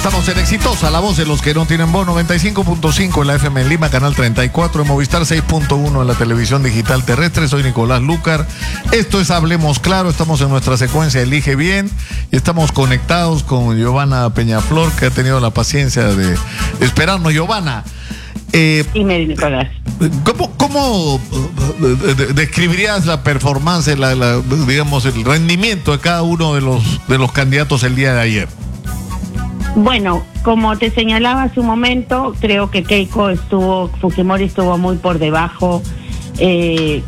Estamos en Exitosa, la voz de los que no tienen voz, 95.5 en la FM en Lima, canal 34 en Movistar, 6.1 en la televisión digital terrestre. Soy Nicolás Lucar. Esto es Hablemos Claro. Estamos en nuestra secuencia Elige Bien y estamos conectados con Giovanna Peñaflor, que ha tenido la paciencia de esperarnos. Giovanna, Dime, Nicolás. ¿Cómo describirías la performance, digamos, el rendimiento de cada uno de los candidatos el día de ayer? Bueno, como te señalaba hace un momento, creo que Fujimori estuvo muy por debajo de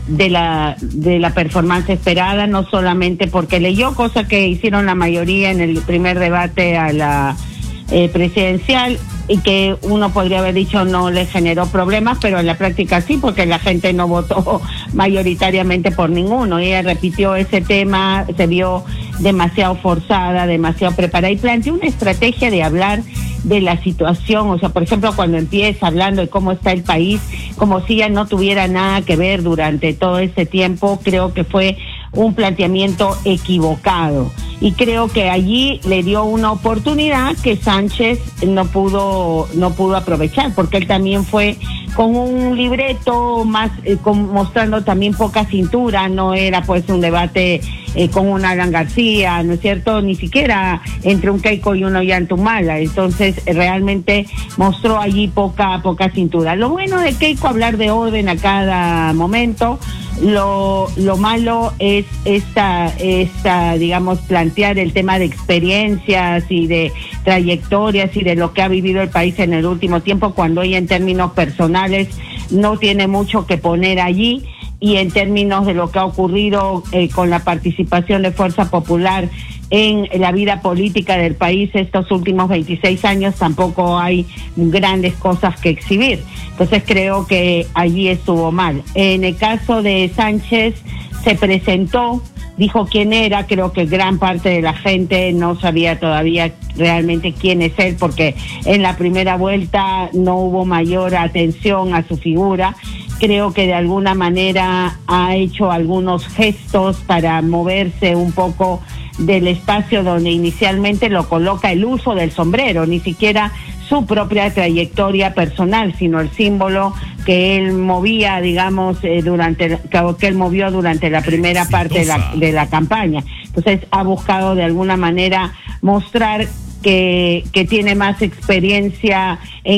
la performance esperada, no solamente porque leyó, cosa que hicieron la mayoría en el primer debate a la presidencial, y que uno podría haber dicho no le generó problemas, pero en la práctica sí, porque la gente no votó mayoritariamente por ninguno. Ella repitió ese tema, se vio demasiado forzada, demasiado preparada, y planteó una estrategia de hablar de la situación. O sea, por ejemplo, cuando empieza hablando de cómo está el país, como si ella no tuviera nada que ver durante todo ese tiempo, creo que fue un planteamiento equivocado, y creo que allí le dio una oportunidad que Sánchez no pudo aprovechar, porque él también fue con un libreto más mostrando también poca cintura. No era pues un debate con un Alan García, ¿no es cierto? Ni siquiera entre un Keiko y un Ollanta-Humala. Entonces realmente mostró allí poca cintura. Lo bueno de Keiko, hablar de orden a cada momento. Lo malo es esta, digamos, plantear el tema de experiencias y de trayectorias y de lo que ha vivido el país en el último tiempo, cuando ella en términos personales no tiene mucho que poner allí, y en términos de lo que ha ocurrido con la participación de Fuerza Popular en la vida política del país estos últimos 26 años, tampoco hay grandes cosas que exhibir. Entonces creo que allí estuvo mal. En el caso de Sánchez, se presentó, dijo quién era. Creo que gran parte de la gente no sabía todavía realmente quién es él, porque en la primera vuelta no hubo mayor atención a su figura. Creo que de alguna manera ha hecho algunos gestos para moverse un poco del espacio donde inicialmente lo coloca el uso del sombrero, ni siquiera su propia trayectoria personal, sino el símbolo que él movía, digamos, que él movió durante la primera parte de la campaña. Entonces ha buscado de alguna manera mostrar que tiene más experiencia en